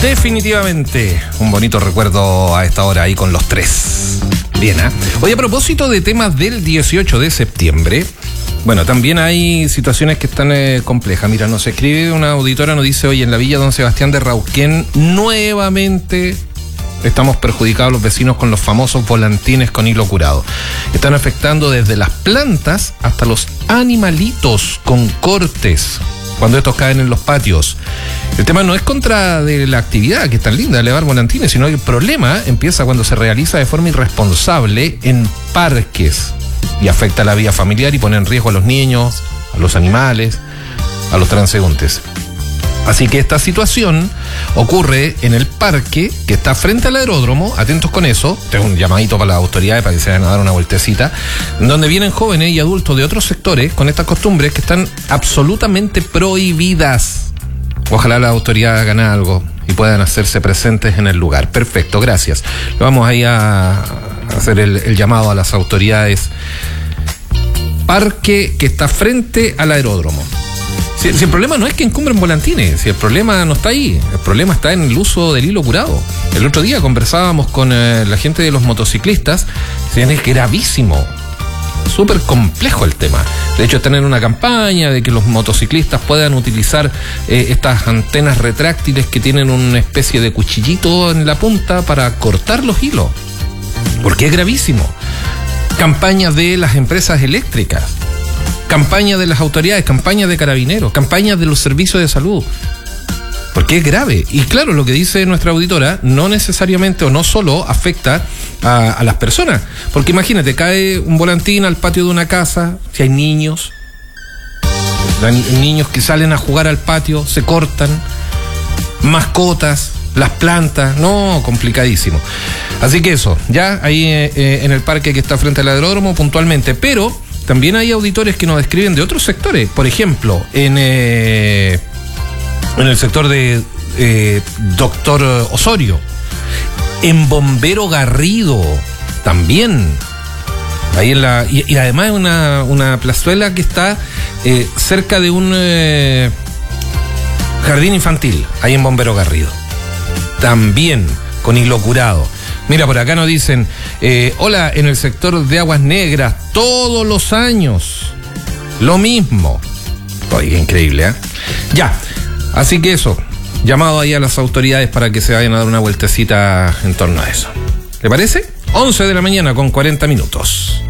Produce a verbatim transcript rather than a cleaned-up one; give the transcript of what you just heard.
Definitivamente un bonito recuerdo a esta hora ahí con los tres. Bien, ¿eh? Oye, a propósito de temas del dieciocho de septiembre, bueno, también hay situaciones que están eh, complejas. Mira, nos escribe una auditora, nos dice, oye, en la Villa Don Sebastián de Rauquén nuevamente estamos perjudicados los vecinos con los famosos volantines con hilo curado. Están afectando desde las plantas hasta los animalitos con cortes cuando estos caen en los patios. El tema no es contra de la actividad, que es tan linda, elevar volantines, sino que el problema empieza cuando se realiza de forma irresponsable en parques y afecta a la vida familiar y pone en riesgo a los niños, a los animales, a los transeúntes. Así que esta situación ocurre en el parque que está frente al aeródromo, atentos con eso, este es un llamadito para las autoridades para que se vayan a dar una vueltecita, donde vienen jóvenes y adultos de otros sectores con estas costumbres que están absolutamente prohibidas. Ojalá las autoridades hagan algo y puedan hacerse presentes en el lugar. Perfecto, gracias. Le vamos ahí a hacer el, el llamado a las autoridades. Parque que está frente al aeródromo. Si, si el problema no es que encumbren volantines, si el problema no está ahí, el problema está en el uso del hilo curado. El otro día conversábamos con eh, la gente de los motociclistas, decían es gravísimo, súper complejo el tema. De hecho, están en una campaña de que los motociclistas puedan utilizar eh, estas antenas retráctiles que tienen una especie de cuchillito en la punta para cortar los hilos, porque es gravísimo. Campañas de las empresas eléctricas, campañas de las autoridades, campañas de carabineros, campañas de los servicios de salud, porque es grave. Y claro, lo que dice nuestra auditora no necesariamente o no solo afecta a, a las personas, porque imagínate, cae un volantín al patio de una casa, si hay niños, niños que salen a jugar al patio, se cortan, mascotas, las plantas, no, complicadísimo. Así que eso, ya ahí eh, en el parque que está frente al aeródromo puntualmente, pero también hay auditores que nos describen de otros sectores. Por ejemplo, en, eh, en el sector de eh, Doctor Osorio, en Bombero Garrido, también. Ahí en la, y, y además una, una plazuela que está eh, cerca de un eh, jardín infantil, ahí en Bombero Garrido. También con hilo curado. Mira, por acá nos dicen, eh, hola, en el sector de Aguas Negras, todos los años, lo mismo. Oye, increíble, ¿eh? Ya, así que eso, llamado ahí a las autoridades para que se vayan a dar una vueltecita en torno a eso. ¿Le parece? once de la mañana con cuarenta minutos.